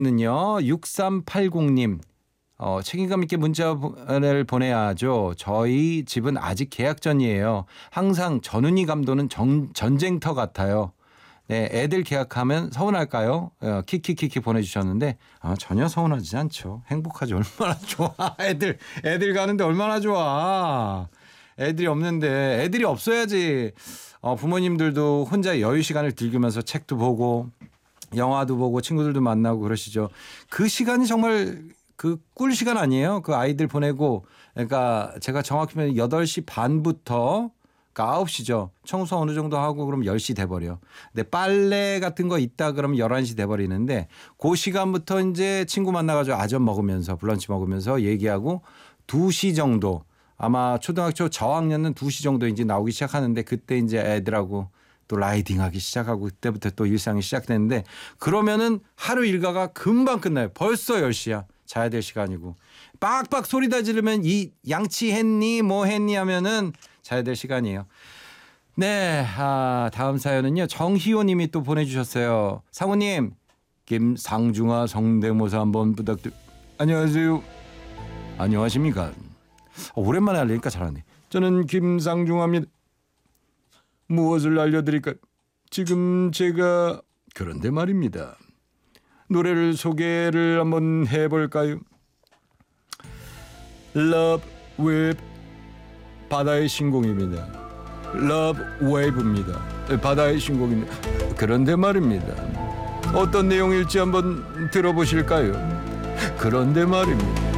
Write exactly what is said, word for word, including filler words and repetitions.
는요 육삼팔공님 어, 책임감 있게 문자를 보내야죠. 저희 집은 아직 계약 전이에요. 항상 전운이 감도는 정, 전쟁터 같아요. 네, 애들 계약하면 서운할까요? 어, 키키키키 보내주셨는데 아, 전혀 서운하지 않죠. 행복하지. 얼마나 좋아. 애들 애들 가는데 얼마나 좋아. 애들이 없는데 애들이 없어야지 어, 부모님들도 혼자 여유 시간을 즐기면서 책도 보고 영화도 보고 친구들도 만나고 그러시죠. 그 시간이 정말 그 꿀 시간 아니에요? 그 아이들 보내고 그러니까 제가 정확히 보면 여덟 시 반부터 그러니까 아홉 시죠. 청소 어느 정도 하고 그럼 열 시 돼버려. 근데 빨래 같은 거 있다 그러면 열한 시 돼버리는데 그 시간부터 이제 친구 만나가지고 아점 먹으면서 브런치 먹으면서 얘기하고 두 시 정도 아마 초등학교 저학년은 두 시 정도 이제 나오기 시작하는데 그때 이제 애들하고 또 라이딩하기 시작하고 그때부터 또 일상이 시작되는데 그러면은 하루 일과가 금방 끝나요. 벌써 열 시야. 자야 될 시간이고 빡빡 소리 다 지르면 이 양치했니 뭐 했니 하면은 자야 될 시간이에요. 네, 아, 다음 사연은요. 정희호 님이 또 보내주셨어요. 상우님 김상중하 성대모사 한번 부탁드립니다. 안녕하세요. 안녕하십니까. 오랜만에 알리니까 잘하네. 저는 김상중하입니다. 무엇을 알려드릴까요? 지금 제가 그런데 말입니다. 노래를 소개를 한번 해볼까요? Love Wave 바다의 신공입니다. Love Wave입니다. 바다의 신공입니다. 그런데 말입니다. 어떤 내용일지 한번 들어보실까요? 그런데 말입니다.